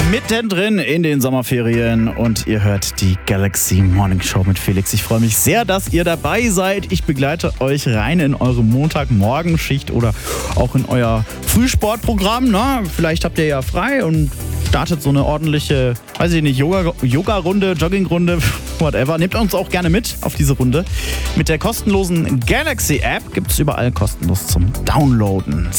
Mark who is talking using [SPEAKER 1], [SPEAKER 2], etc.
[SPEAKER 1] Mittendrin in den Sommerferien und ihr hört die Galaxy Morning Show mit Felix. Ich freue mich sehr, dass ihr dabei seid. Ich begleite euch rein in eure Montagmorgenschicht oder auch in euer Frühsportprogramm. Na, vielleicht habt ihr ja frei und startet so eine ordentliche, weiß ich nicht, Yoga-Runde, Joggingrunde, whatever. Nehmt uns auch gerne mit auf diese Runde. Mit der kostenlosen Galaxy-App gibt es überall kostenlos zum Downloaden.